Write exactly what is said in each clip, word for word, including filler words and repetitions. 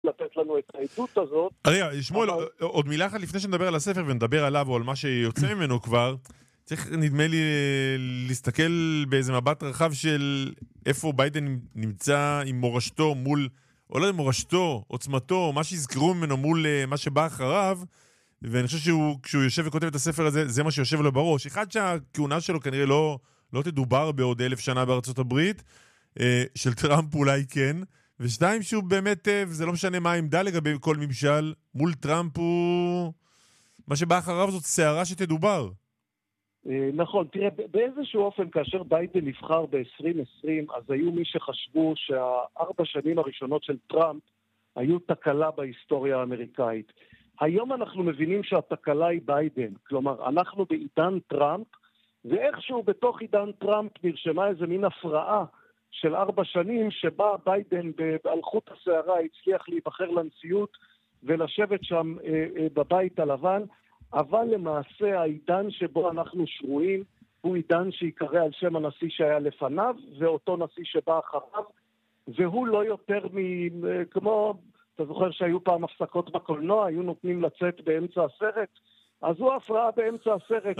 לתת לנו את העדות הזאת. רגע, שמואל, עוד מילה אחת לפני שנדבר על הספר ונדבר עליו או על מה שיוצא ממנו כבר, צריך נדמה לי להסתכל באיזה מבט רחב של איפה ביידן נמצא עם מורשתו מול, או לא עם מורשתו, עוצמתו, מה שיזכרו ממנו מול מה שבא אחריו, ואני חושב שכשהוא יושב וכותב את הספר הזה, זה מה שיושב לו בראש. אחד שהכהונה שלו כנראה לא, לא תדובר בעוד אלף שנה בארצות הברית, של טראמפ אולי כן, ושתיים שהוא באמת, זה לא משנה מה העמדה לגבי כל ממשל, מול טראמפ הוא, מה שבא אחריו זאת סערה שתדובר. נכון, תראה, באיזשהו אופן כאשר ביידן נבחר ב-עשרים עשרים, אז היו מי שחשבו שהארבע שנים הראשונות של טראמפ היו תקלה בהיסטוריה האמריקאית. היום אנחנו מבינים שהתקלה היא ביידן, כלומר אנחנו בעידן טראמפ, ואיכשהו בתוך עידן טראמפ נרשמה איזה מין הפרעה של ארבע שנים שבה ביידן על חוט השערה הצליח להיבחר לנשיאות ולשבת שם אה, אה, בבית הלבן, אבל למעשה העידן שבו אנחנו שרויים הוא עידן שיקרא על שם הנשיא שהיה לפניו ואותו נשיא שבא אחריו, והוא לא יותר מ... כמו, אתה זוכר שהיו פעם הפסקות בקולנוע, היו נותנים לצאת באמצע הסרט, אז הוא הפרעה באמצע הסרט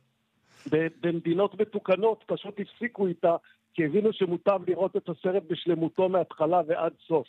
שבמדינות מתוקנות פשוט הפסיקו איתה, כי הבינו שמוטב לראות את הסרט בשלמותו מההתחלה ועד סוף.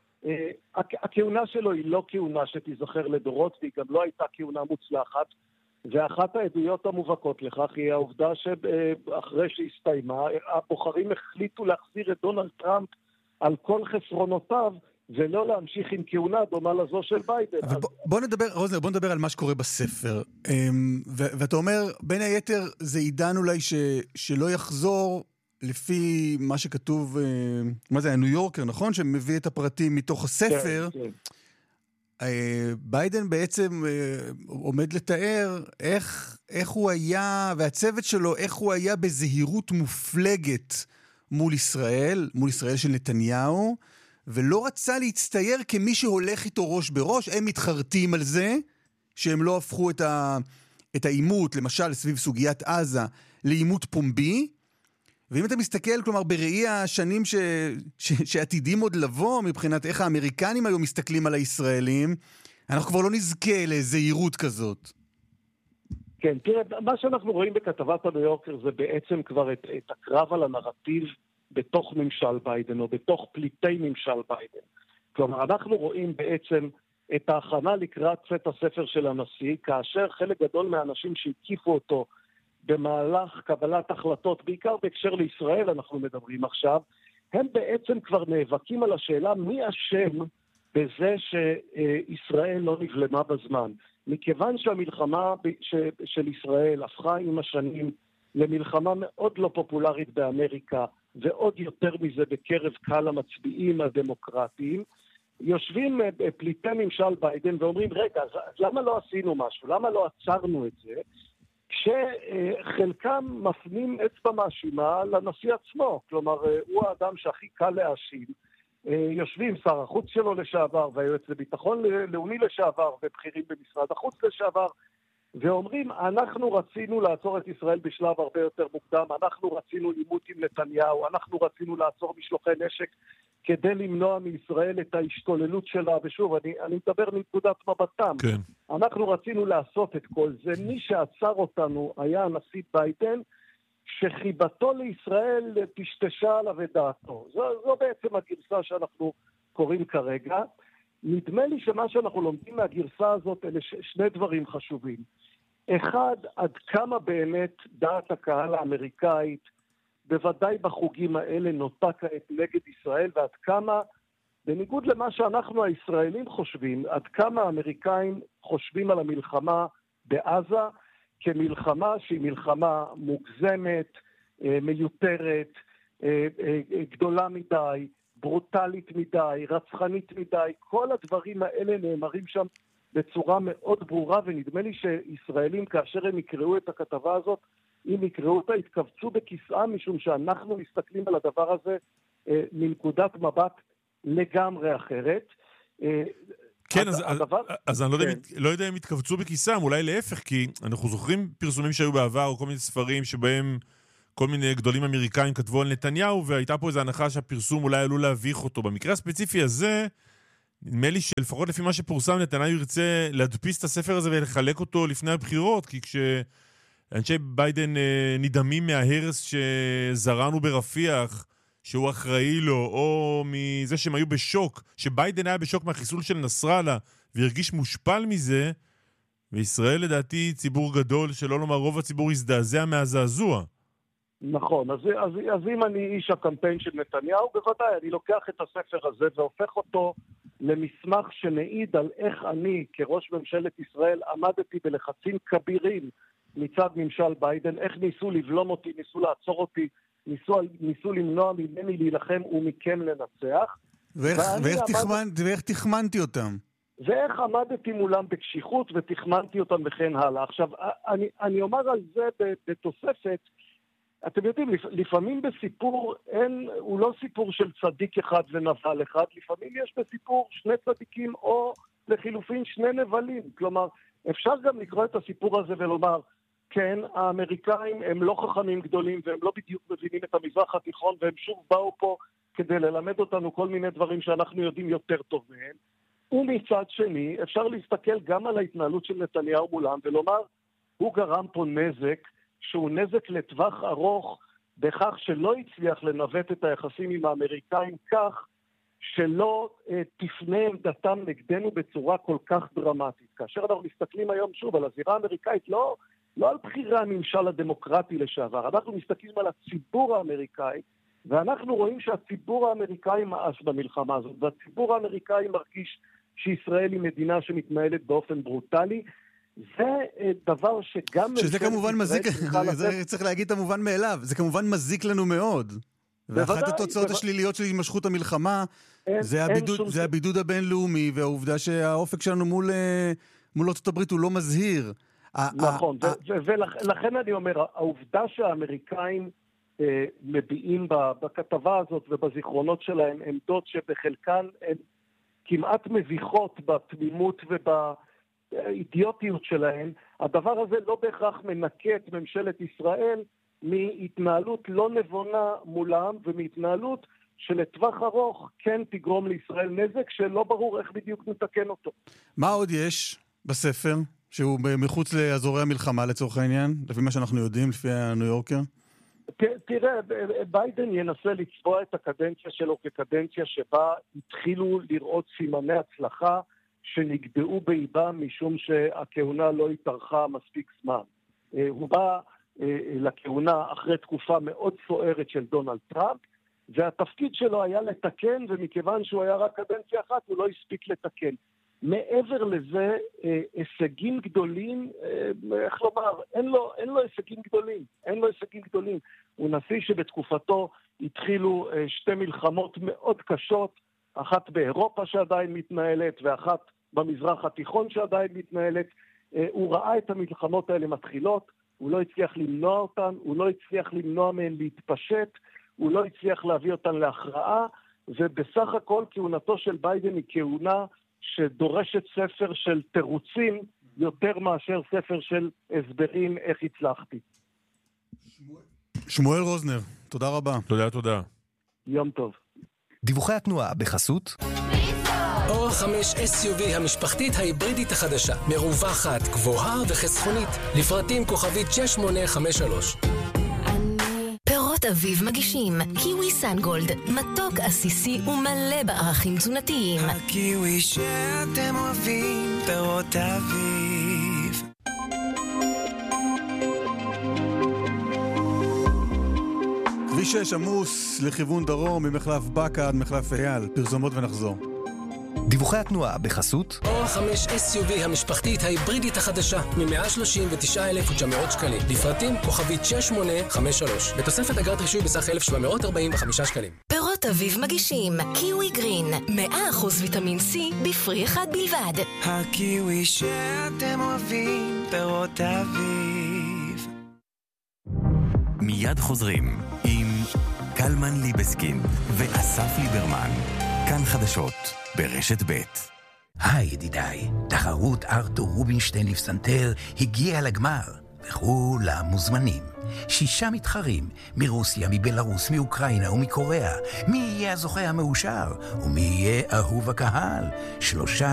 הכהונה שלו היא לא כהונה שתיזכר לדורות, והיא גם לא הייתה כהונה מוצלחת, ואחת העדויות המובהקות לכך היא העובדה שאחרי שהסתיימה, הבוחרים החליטו להחזיר את דונלד טראמפ על כל חסרונותיו, ולא להמשיך עם כהונה דומה לזו של ביידן. אבל בוא, בוא נדבר, רוזנר, בוא נדבר על מה שקורה בספר. ו- ואתה אומר, בין היתר, זה עידן אולי ש- שלא יחזור לפי מה שכתוב, מה זה, הניו יורקר, נכון? שמביא את הפרטים מתוך הספר. כן, כן. ביידן בעצם עומד לתאר איך, איך הוא היה, והצוות שלו, איך הוא היה בזהירות מופלגת מול ישראל, מול ישראל של נתניהו, ולא רצה להצטייר כמי שהולך איתו ראש בראש. הם מתחרטים על זה, שהם לא הפכו את, ה, את האימות, למשל סביב סוגיית עזה, לאימות פומבי, ואם אתה מסתכל, כלומר, בראי השנים ש... ש... שעתידים עוד לבוא, מבחינת איך האמריקנים היו מסתכלים על הישראלים, אנחנו כבר לא נזכה לזהירות כזאת. כן, תראה, מה שאנחנו רואים בכתבת הניו יורקר זה בעצם כבר את, את הקרב על הנרטיב בתוך ממשל ביידן, או בתוך פליטי ממשל ביידן. כלומר, אנחנו רואים בעצם את ההכנה לקראת צאת הספר של הנשיא, כאשר חלק גדול מהאנשים שהקיפו אותו במהלך קבלת החלטות, בעיקר בהקשר לישראל אנחנו מדברים עכשיו, הם בעצם כבר נאבקים על השאלה מי אשם בזה שישראל לא נבלמה בזמן. מכיוון שהמלחמה של ישראל הפכה עם השנים למלחמה מאוד לא פופולרית באמריקה, ועוד יותר מזה בקרב קהל המצביעים הדמוקרטיים, יושבים פליטי ממשל ביידן ואומרים, רגע, למה לא עשינו משהו? למה לא עצרנו את זה? כשחלקם מפנים אצבע מאשימה לנשיא עצמו, כלומר הוא האדם שהכי קל להאשים. יושבים שר החוץ שלו לשעבר והיועץ לביטחון לאומי לשעבר ובכירים במשרד החוץ לשעבר, ואומרים אנחנו רצינו לעצור את ישראל בשלב הרבה יותר מוקדם, אנחנו רצינו עימות עם נתניהו, אנחנו רצינו לעצור משלוחי נשק כדי למנוע מישראל את ההשתוללות שלה, ושוב, אני, אני מדבר מנקודת מבטם. כן. אנחנו רצינו לעשות את כל זה. מי שעצר אותנו היה הנשיא ביידן, שחיבתו לישראל תשתשה עליו את דעתו. זו, זו בעצם הגרסה שאנחנו קוראים כרגע. נדמה לי שמה שאנחנו לומדים מהגרסה הזאת, אלה ש- שני דברים חשובים. אחד, עד כמה באמת דעת הקהל האמריקאית, בוודאי בחוגים האלה נוטה כעת נגד ישראל, ועד כמה, בניגוד למה שאנחנו הישראלים חושבים, עד כמה האמריקאים חושבים על המלחמה בעזה כמלחמה שהיא מלחמה מוגזמת, מיותרת, גדולה מדי, ברוטלית מדי, רצחנית מדי. כל הדברים האלה נאמרים שם בצורה מאוד ברורה, ונדמה לי שישראלים כאשר הם יקראו את הכתבה הזאת, אם יקראו אותה, התכווצו בכיסאם, משום שאנחנו מסתכלים על הדבר הזה אה, מנקודת מבט לגמרי אחרת. אה, כן, אז, הדבר... אז, אז אני לא, כן. יודע, לא יודע אם התכווצו בכיסאם, אולי להפך, כי אנחנו זוכרים פרסומים שהיו בעבר, או כל מיני ספרים שבהם כל מיני גדולים אמריקאים כתבו על נתניהו, והייתה פה איזו הנחה שהפרסום אולי עלול להביך אותו. במקרה הספציפי הזה, נדמה לי שלפחות לפי מה שפורסם, נתניהו ירצה להדפיס את הספר הזה ולחלק אותו לפני הבחירות, כי כשאנשי ביידן אה, נדהמים מההרס שזרענו ברפיח, שהוא אחראי לו, או מזה שהם היו בשוק, שביידן היה בשוק מהחיסול של נסראללה, והרגיש מושפל מזה, וישראל לדעתי ציבור גדול, שלא לומר רוב הציבור הזדעזע מהזעזוע. נכון, אז, אז, אז אם אני איש הקמפיין של נתניהו, בוודאי, אני לוקח את הספר הזה והופך אותו למסמך שמעיד על איך אני, כראש ממשלת ישראל, עמדתי בלחצים כבירים מצד ממשל ביידן, איך ניסו לבלום אותי, ניסו לעצור אותי, ניסו, ניסו למנוע ממני להילחם ומכם לנצח. ואיך, ואיך, עמד... תחמנ... ואיך תחמנתי אותם? ואיך עמדתי מולם בקשיחות ותחמנתי אותם וכן הלאה. עכשיו, אני, אני אומר על זה בתוספת, אתם יודעים, לפעמים בסיפור אין, הוא לא סיפור של צדיק אחד ונבל אחד, לפעמים יש בסיפור שני צדיקים או לחילופין שני נבלים. כלומר, אפשר גם לקרוא את הסיפור הזה ולומר, כן, האמריקאים הם לא חכמים גדולים והם לא בדיוק מבינים את המזרח התיכון, והם שוב באו פה כדי ללמד אותנו כל מיני דברים שאנחנו יודעים יותר טוב מהם. ומצד שני, אפשר להסתכל גם על ההתנהלות של נתניהו מולם ולומר, הוא גרם פה נזק, שהוא נזק לטווח ארוך, בכך שלא הצליח לנווט את היחסים עם האמריקאים כך, שלא אה, תפנה עמדתם נגדנו בצורה כל כך דרמטית. כאשר אנחנו מסתכלים היום שוב על הזירה האמריקאית, לא, לא על בחירי הממשל הדמוקרטי לשעבר, אנחנו מסתכלים על הציבור האמריקאי, ואנחנו רואים שהציבור האמריקאי מאס במלחמה הזאת, והציבור האמריקאי מרגיש שישראל היא מדינה שמתנהלת באופן ברוטלי, זה דבר שגם... שזה כמובן מזיק, זה צריך להגיד את המובן מאליו, זה כמובן מזיק לנו מאוד. ואחת התוצאות השליליות של הימשכות המלחמה, זה הבידוד הבינלאומי, והעובדה שהאופק שלנו מול ארצות הברית הוא לא מזהיר. נכון, ולכן אני אומר, העובדה שהאמריקאים מביעים בכתבה הזאת ובזיכרונות שלהם עמדות שבחלקן הן כמעט מביכות בתמימות ובאידיוטיות שלהם, הדבר הזה לא בהכרח מנקה את ממשלת ישראל מהתנהלות לא נבונה מולם, ומהתנהלות שלטווח ארוך כן תגרום לישראל נזק שלא ברור איך בדיוק נתקן אותו. מה עוד יש בספר שהוא מחוץ לאזורי המלחמה לצורך העניין, לפי מה שאנחנו יודעים, לפי הניו יורקר? תראה, ביידן ינסה לצבוע את הקדנציה שלו כקדנציה שבה התחילו לראות סימני הצלחה שנגדעו באיבה משום שהכהונה לא התארכה מספיק זמן. הוא בא לכהונה אחרי תקופה מאוד סוערת של דונלד טראמפ, והתפקיד שלו היה לתקן, ומכיוון שהוא היה רק קדנציה אחת, הוא לא הספיק לתקן. מעבר לזה, הישגים גדולים, איך לומר, אין לו, אין לו הישגים גדולים, אין לו הישגים גדולים. הוא נשיא שבתקופתו התחילו שתי מלחמות מאוד קשות, אחת באירופה שעדיין מתנהלת, ואחת במזרח התיכון שעדיין מתנהלת. הוא ראה את המלחמות האלה מתחילות, הוא לא הצליח למנוע אותן, הוא לא הצליח למנוע מהן להתפשט, הוא לא הצליח להביא אותן להכרעה, ובסך הכל כהונתו של ביידן היא כהונה שדורשת ספר של תירוצים יותר מאשר ספר של הסברים איך הצלחתי. שמואל רוזנר, תודה רבה. תודה, תודה. יום טוב. דיווחי התנועה בחסות אור חמש אס יו וי המשפחתית ההיברידית החדשה, מרווחת, גבוהה וחסכונית, לפרטים כוכבית שש שמונה חמש שלוש. פירות אביב מגישים קיווי סנגולד, מתוק עסיסי ומלא בערכים תזונתיים. הקיווי שאתם אוהבים, פירות אביב. כביש שש עמוס לכיוון דרום ממחלף בקה עד מחלף אייל, פרסומות ונחזור. דיווחי התנועה בחסות אור חמש אס יו וי המשפחתית ההיברידית החדשה, מ-מאה שלושים ותשעה אלף ותשע מאות שקלים, לפרטים כוכבית שש שמונה חמש שלוש, בתוספת אגרת רישוי בסך אלף שבע מאות ארבעים וחמישה שקלים. פירות אביב מגישים קיווי גרין, מאה אחוז ויטמין C בפרי אחד בלבד. הקיווי שאתם אוהבים, פירות אביב. מיד חוזרים עם קלמן ליבסקין ואסף ליברמן. כאן חדשות ברשת ב'. היי ידידיי, תחרות ארתור רובינשטיין לפסנתר הגיעה לגמר, וכולם מוזמנים. שישה מתחרים, מרוסיה, מבלרוס, מאוקראינה ומקוריאה. מי יהיה הזוכה המאושר? ומי יהיה אהוב הקהל? שלושה